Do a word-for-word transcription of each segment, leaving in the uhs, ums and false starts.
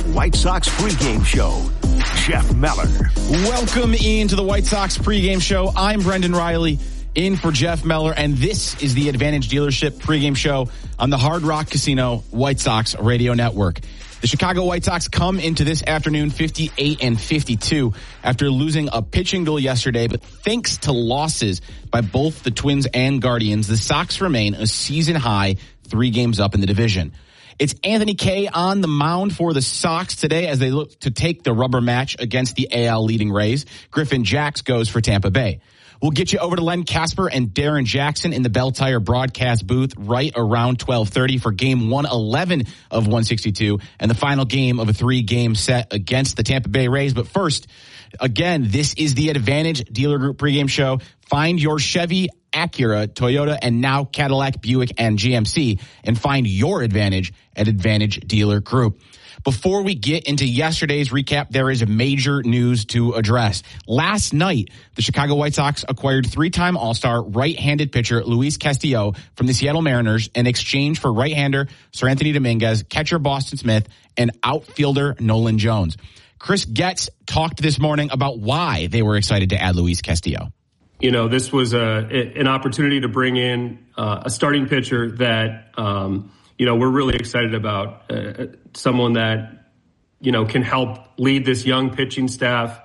White Sox pregame show. Jeff Meller. Welcome into the White Sox pregame show. I'm Brendan Riley, in for Jeff Meller, and this is the Advantage Dealership pregame show on the Hard Rock Casino White Sox radio network. The Chicago White Sox come into this afternoon fifty-eight and fifty-two after losing a pitching duel yesterday, but thanks to losses by both the Twins and Guardians, the Sox remain a season high three games up in the division. It's Anthony Kay on the mound for the Sox today as they look to take the rubber match against the A L leading Rays. Griffin Jacks goes for Tampa Bay. We'll get you over to Len Casper and Darren Jackson in the Bell Tire broadcast booth right around twelve thirty for game one eleven of one sixty-two and the final game of a three-game set against the Tampa Bay Rays. But first, again, this is the Advantage Dealer Group pregame show. Find your Chevy, Acura, Toyota, and now Cadillac, Buick, and G M C, and find your Advantage at Advantage Dealer Group. Before we get into yesterday's recap, there is major news to address. Last night, the Chicago White Sox acquired three-time All-Star right-handed pitcher Luis Castillo from the Seattle Mariners in exchange for right-hander Sir Anthony Dominguez, catcher Boston Smith, and outfielder Nolan Jones. Chris Getz talked this morning about why they were excited to add Luis Castillo. You know, this was a, an opportunity to bring in uh, a starting pitcher that, um, you know, we're really excited about. Uh, someone that, you know, can help lead this young pitching staff,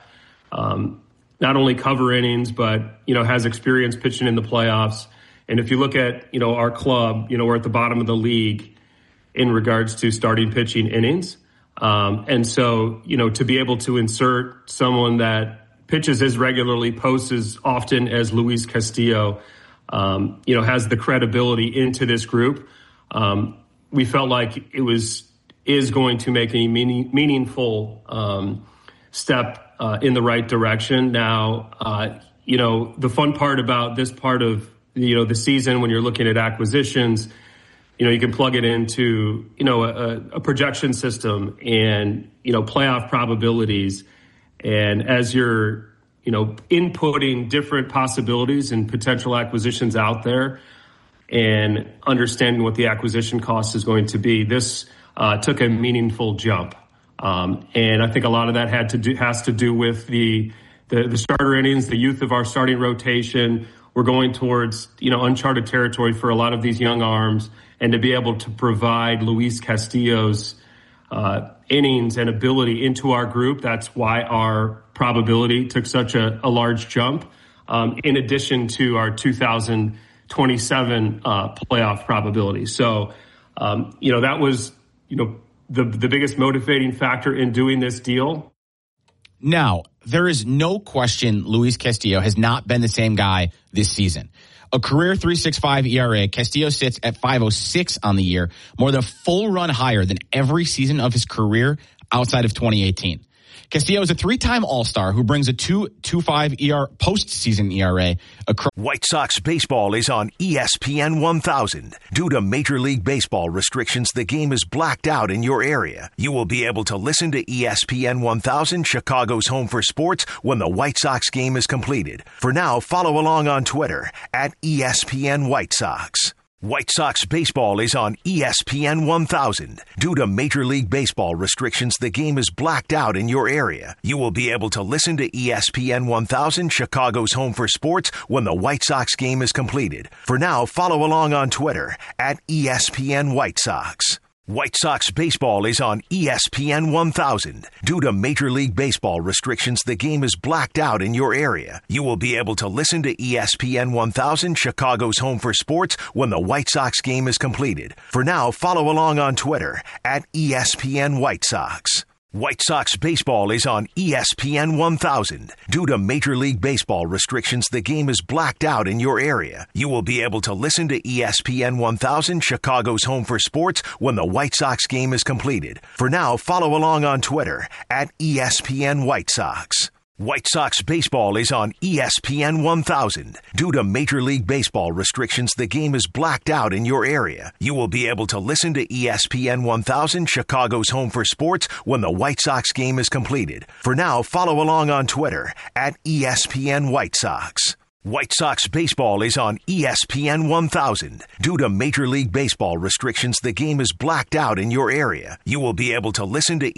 um, not only cover innings, but, you know, has experience pitching in the playoffs. And if you look at, you know, our club, you know, we're at the bottom of the league in regards to starting pitching innings. Um, and so, you know, to be able to insert someone that pitches as regularly, posts as often as Luis Castillo, um, you know, has the credibility into this group. Um, we felt like it was, is going to make a meaning, meaningful, um, step, uh, in the right direction. Now, uh, you know, the fun part about this part of, you know, the season when you're looking at acquisitions, you know, you can plug it into, you know, a, a projection system and, you know, playoff probabilities. And as you're, you know, inputting different possibilities and potential acquisitions out there and understanding what the acquisition cost is going to be, this uh, took a meaningful jump. Um, and I think a lot of that had to do, has to do with the, the, the starter innings, the youth of our starting rotation. We're going towards, you know, uncharted territory for a lot of these young arms, and to be able to provide Luis Castillo's uh, innings and ability into our group. That's why our probability took such a, a large jump, um, in addition to our two thousand twenty-seven uh, playoff probability. So, um, you know, that was, you know, the, the biggest motivating factor in doing this deal. Now, there is no question Luis Castillo has not been the same guy this season. A career three point six five E R A, Castillo sits at five oh six on the year, more than a full run higher than every season of his career outside of twenty eighteen. Castillo is a three-time All-Star who brings a two point two five E R postseason E R A. Across- White Sox baseball is on E S P N one thousand. Due to Major League Baseball restrictions, the game is blacked out in your area. You will be able to listen to E S P N one thousand, Chicago's home for sports, when the White Sox game is completed. For now, follow along on Twitter at E S P N White Sox. White Sox baseball is on E S P N one thousand. Due to Major League Baseball restrictions, the game is blacked out in your area. You will be able to listen to E S P N one thousand, Chicago's home for sports, when the White Sox game is completed. For now, follow along on Twitter at E S P N White Sox. White Sox baseball is on E S P N one thousand. Due to Major League Baseball restrictions, the game is blacked out in your area. You will be able to listen to E S P N one thousand, Chicago's home for sports, when the White Sox game is completed. For now, follow along on Twitter at E S P N White Sox. White Sox baseball is on E S P N one thousand. Due to Major League Baseball restrictions, the game is blacked out in your area. You will be able to listen to E S P N one thousand, Chicago's home for sports, when the White Sox game is completed. For now, follow along on Twitter at E S P N White Sox. White Sox baseball is on E S P N one thousand. Due to Major League Baseball restrictions, the game is blacked out in your area. You will be able to listen to E S P N one thousand, Chicago's home for sports, when the White Sox game is completed. For now, follow along on Twitter at E S P N White Sox. White Sox baseball is on E S P N one thousand. Due to Major League Baseball restrictions, the game is blacked out in your area. You will be able to listen to